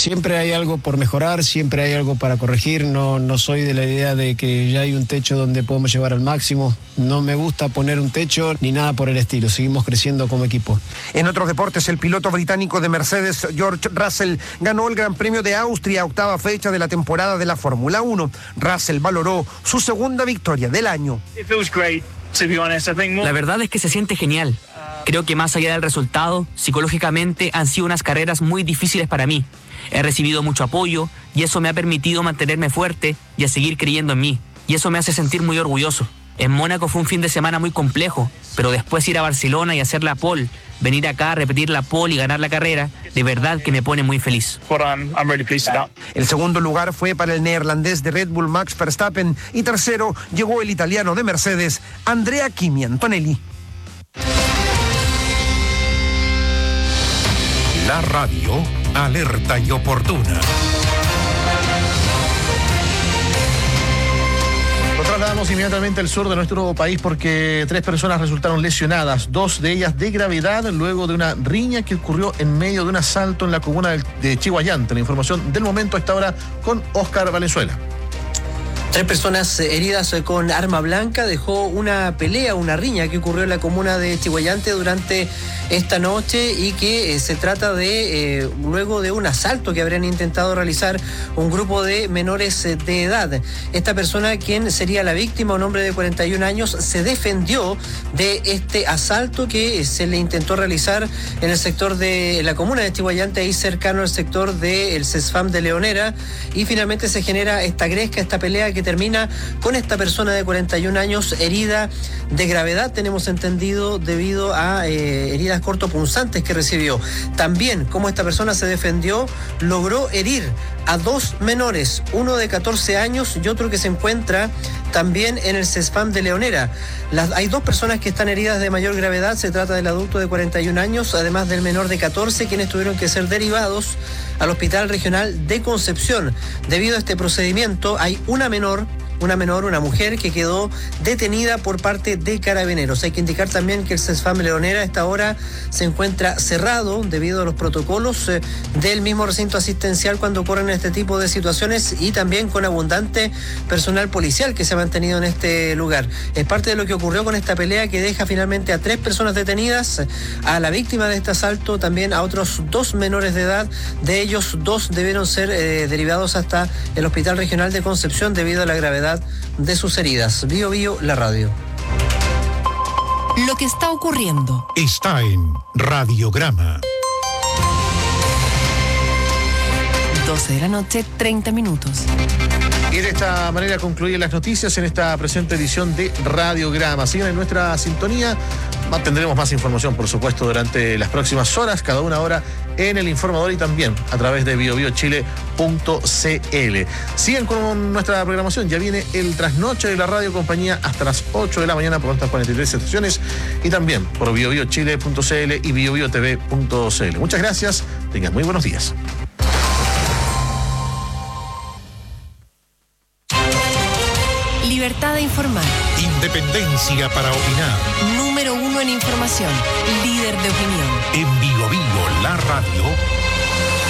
Siempre hay algo por mejorar, siempre hay algo para corregir. No soy de la idea de que ya hay un techo donde podemos llevar al máximo. No me gusta poner un techo ni nada por el estilo. Seguimos creciendo como equipo. En otros deportes, el piloto británico de Mercedes, George Russell, ganó el Gran Premio de Austria, octava fecha de la temporada de la Fórmula 1. Russell valoró su segunda victoria del año. La verdad es que se siente genial. Creo que más allá del resultado, psicológicamente han sido unas carreras muy difíciles para mí. He recibido mucho apoyo y eso me ha permitido mantenerme fuerte y a seguir creyendo en mí. Y eso me hace sentir muy orgulloso. En Mónaco fue un fin de semana muy complejo, pero después ir a Barcelona y hacer la pole, venir acá a repetir la pole y ganar la carrera, de verdad que me pone muy feliz. El segundo lugar fue para el neerlandés de Red Bull Max Verstappen y tercero llegó el italiano de Mercedes, Andrea Kimi Antonelli. La radio, alerta y oportuna. Nos trasladamos inmediatamente al sur de nuestro país porque 3 personas resultaron lesionadas, 2 de ellas de gravedad, luego de una riña que ocurrió en medio de un asalto en la comuna de Chihuayante. La información del momento a esta hora con Oscar Valenzuela. 3 personas heridas con arma blanca dejó una pelea, una riña que ocurrió en la comuna de Chihuayante durante esta noche y que se trata de luego de un asalto que habrían intentado realizar un grupo de menores de edad. Esta persona, quien sería la víctima, un hombre de 41 años, se defendió de este asalto que se le intentó realizar en el sector de la comuna de Chihuayante, ahí cercano al sector del CESFAM de Leonera, y finalmente se genera esta gresca, esta pelea que termina con esta persona de 41 años herida de gravedad, tenemos entendido, debido a heridas cortopunzantes que recibió. También, como esta persona se defendió, logró herir a 2 menores, uno de 14 años y otro que se encuentra también en el CESFAM de Leonera. Hay 2 personas que están heridas de mayor gravedad, se trata del adulto de 41 años, además del menor de 14, quienes tuvieron que ser derivados al Hospital Regional de Concepción. Debido a este procedimiento, hay una mujer que quedó detenida por parte de Carabineros. Hay que indicar también que el CESFAM Leonera a esta hora se encuentra cerrado debido a los protocolos del mismo recinto asistencial cuando ocurren este tipo de situaciones, y también con abundante personal policial que se ha mantenido en este lugar. Es parte de lo que ocurrió con esta pelea que deja finalmente a 3 personas detenidas, a la víctima de este asalto, también a otros 2 menores de edad. De ellos, 2 debieron ser derivados hasta el Hospital Regional de Concepción debido a la gravedad de sus heridas. Bio Bio, la radio. Lo que está ocurriendo Está en Radiograma. 12 de la noche, 30 minutos. Y de esta manera concluyen las noticias en esta presente edición de Radiograma. Sigan en nuestra sintonía. Tendremos más información, por supuesto, durante las próximas horas, cada una hora en El Informador y también a través de biobiochile.cl. Sigan con nuestra programación. Ya viene el trasnoche de la radio compañía hasta las 8 de la mañana por estas 43 estaciones y también por biobiochile.cl y biobiotv.cl. Muchas gracias. Tengan muy buenos días. Libertad de informar. Independencia para opinar. Número 1 en información. Líder de opinión. En Bio Bio, la radio.